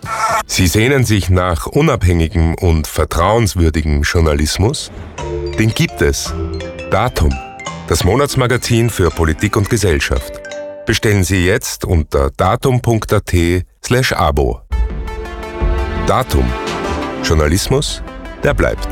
Sie sehnen sich nach unabhängigem und vertrauenswürdigem Journalismus? Den gibt es. Datum, das Monatsmagazin für Politik und Gesellschaft. Bestellen Sie jetzt unter datum.at/abo. Datum. Journalismus, der bleibt.